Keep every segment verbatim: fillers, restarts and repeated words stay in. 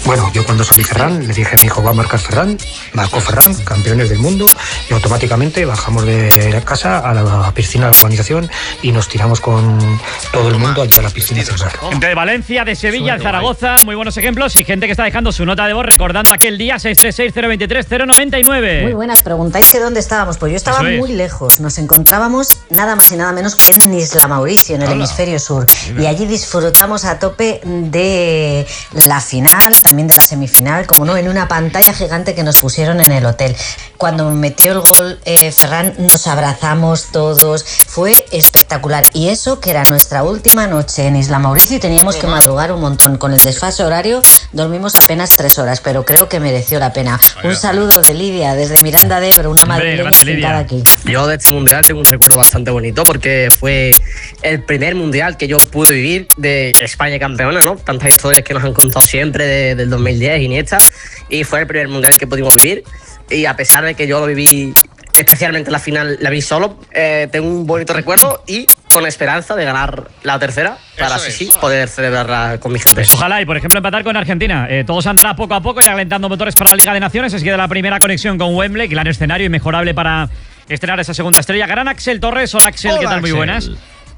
Bueno, yo cuando salí Ferran, le dije a mi hijo, va a marcar Ferran, marcó Ferran, campeones del mundo, y automáticamente bajamos de la casa a la piscina de la urbanización y nos tiramos con todo el mundo allí a la piscina. Gente de Valencia, de Sevilla, de Zaragoza, muy buenos ejemplos, y gente que está dejando su nota de voz recordando aquel día. Seis tres seis, cero dos tres, cero nueve nueve. Muy buenas, preguntáis que dónde estábamos. Pues yo estaba es. muy lejos, nos encontrábamos nada más y nada menos que en Isla Mauricio, en el Hola. hemisferio sur, y allí disfrutamos a tope de la final, también de la semifinal, como no, en una pantalla gigante que nos pusieron en el hotel. Cuando metió el gol eh, Ferran, nos abrazamos todos, fue espectacular, y eso que era nuestra última noche en Isla Mauricio y teníamos que madrugar un montón. Con el desfase horario dormimos apenas tres horas, pero creo que mereció la pena. Un saludo de Lidia desde Miranda de Ebro, una madrileña afincada aquí. Yo de este mundial tengo un recuerdo bastante bonito porque fue el primer mundial que yo pude vivir de España campeona, ¿no? Tantas historias que nos han contado siempre de, del dos mil diez, Iniesta, y fue el primer mundial que pudimos vivir, y a pesar de que yo lo viví, especialmente la final la vi solo, eh, tengo un bonito recuerdo y con esperanza de ganar la tercera para así sí poder celebrarla con mi gente. Pues ojalá, y por ejemplo empatar con Argentina. Eh, todo se andará poco a poco y alentando motores para la Liga de Naciones. Es que de la primera conexión con Wembley, gran escenario inmejorable para estrenar esa segunda estrella. Gran Axel Torres. Hola Axel, Hola, ¿qué tal? Axel. Muy buenas.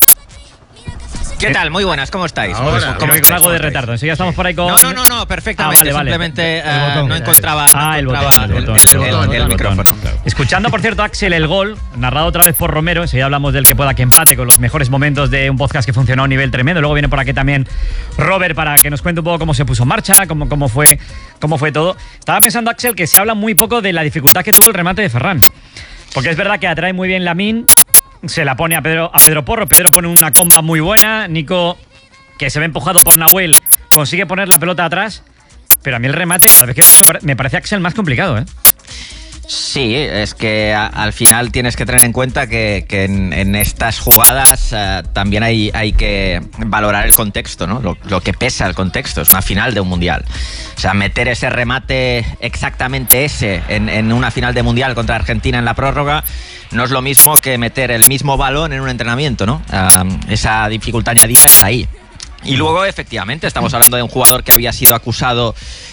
¿Qué tal? Muy buenas, ¿cómo estáis? Ahora, ¿Cómo con algo de retardo. Sí, ya estamos por ahí con... No, no, no, no perfectamente. Ah, vale, Simplemente vale. Uh, no encontraba, ah, no el encontraba botón, el, botón, el, el, el, el, el, el micrófono. Claro. Escuchando, por cierto, Axel, el gol, narrado otra vez por Romero. Si ya hablamos del que pueda que empate, con los mejores momentos de un podcast que funcionó a un nivel tremendo. Luego viene por aquí también Robert para que nos cuente un poco cómo se puso en marcha, cómo, cómo, fue, cómo fue todo. Estaba pensando, Axel, que se habla muy poco de la dificultad que tuvo el remate de Ferran. Porque es verdad que atrae muy bien Lamine, se la pone a Pedro, a Pedro Porro. Pedro pone una comba muy buena. Nico, que se ve empujado por Nahuel, consigue poner la pelota atrás, pero a mí el remate cada vez que me parece Axel más complicado, ¿eh? Sí, es que a, al final tienes que tener en cuenta que, que en, en estas jugadas uh, también hay, hay que valorar el contexto, ¿no? Lo, lo que pesa el contexto, es una final de un mundial. O sea, meter ese remate exactamente ese en, en una final de mundial contra Argentina en la prórroga no es lo mismo que meter el mismo balón en un entrenamiento, ¿no? Uh, esa dificultad añadida está ahí. Y luego, efectivamente, estamos hablando de un jugador que había sido acusado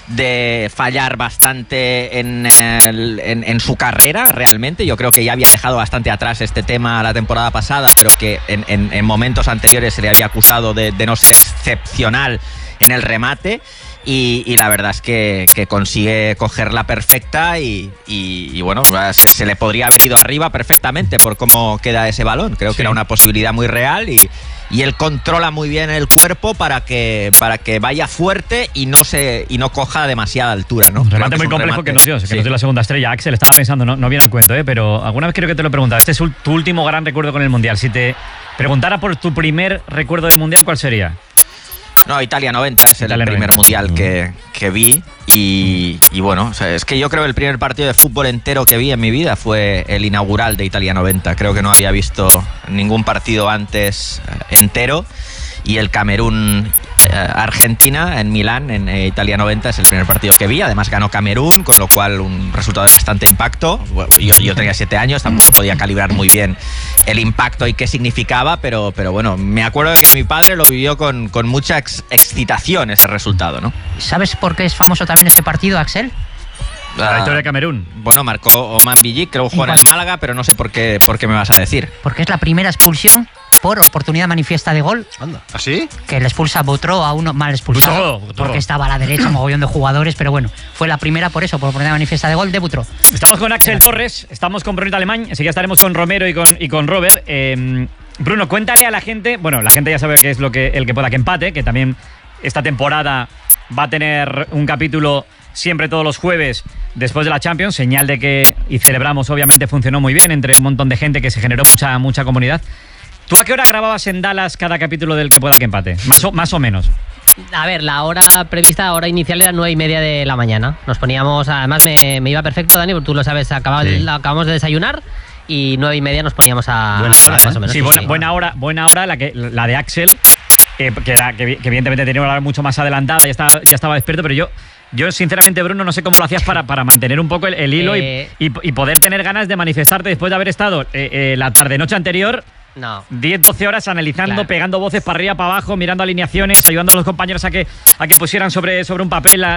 de fallar bastante en, el, en, en su carrera, realmente. Yo creo que ya había dejado bastante atrás este tema la temporada pasada, pero que en, en, en momentos anteriores se le había acusado de, de no ser excepcional en el remate. Y, y la verdad es que, que consigue cogerla perfecta y, y, y bueno, se, se le podría haber ido arriba perfectamente por cómo queda ese balón. Creo sí. que era una posibilidad muy real y, y él controla muy bien el cuerpo para que, para que vaya fuerte y no se y no coja demasiada altura, ¿no? Un remate muy complejo remate, que nos dio, que sí. nos dio la segunda estrella. Axel, estaba pensando, no, no viene al cuento, ¿eh? Pero alguna vez creo que te lo he preguntado. Este es tu último gran recuerdo con el Mundial. Si te preguntara por tu primer recuerdo del Mundial, ¿cuál sería? No, Italia noventa es el Italia primer noventa. Mundial que, que vi y, y bueno, o sea, es que yo creo que el primer partido de fútbol entero que vi en mi vida fue el inaugural de Italia noventa. Creo que no había visto ningún partido antes entero y el Camerún eh, Argentina en Milán en eh, Italia noventa es el primer partido que vi. Además ganó Camerún, con lo cual un resultado de bastante impacto. Yo, yo tenía siete años, tampoco podía calibrar muy bien el impacto y qué significaba, pero, pero bueno, me acuerdo de que mi padre lo vivió con, con mucha ex excitación ese resultado, ¿no? ¿Sabes por qué es famoso también ese partido, Axel? La victoria de Camerún. Bueno, marcó Oman Billik, creo que jugó en el Málaga, pero no sé por qué, por qué me vas a decir. Porque es la primera expulsión por oportunidad manifiesta de gol. Anda. ¿Así? Que le expulsa a Butró, a uno mal expulsado, Butró, Butró. porque estaba a la derecha, mogollón de jugadores, pero bueno, fue la primera por eso, por oportunidad manifiesta de gol de Butró. Estamos con Axel Torres, estamos con Brunito Alemán, así que estaremos con Romero y con, y con Robert. Eh, Bruno, cuéntale a la gente, bueno, la gente ya sabe que es lo que el que pueda que empate, que también esta temporada va a tener un capítulo siempre todos los jueves después de la Champions, señal de que, y celebramos, obviamente funcionó muy bien entre un montón de gente que se generó mucha, mucha comunidad. ¿Tú a qué hora grababas en Dallas cada capítulo del que pueda que empate? Más o, más o menos. A ver, la hora prevista, la hora inicial era nueve y media de la mañana. Nos poníamos, además me, me iba perfecto, Dani, porque tú lo sabes, acababa, sí. acabamos de desayunar y nueve y media nos poníamos a... Buena hora, más o menos. Sí, buena, buena hora, buena hora la, que, la de Axel, eh, que, era, que, que evidentemente tenía una hora mucho más adelantada, ya estaba, ya estaba despierto, pero yo... Yo, sinceramente, Bruno, no sé cómo lo hacías para, para mantener un poco el, el hilo eh, y, y, y poder tener ganas de manifestarte después de haber estado eh, eh, la tarde-noche anterior, no. diez doce horas analizando, claro. pegando voces para arriba, para abajo, mirando alineaciones, ayudando a los compañeros a que, a que pusieran sobre, sobre un papel la,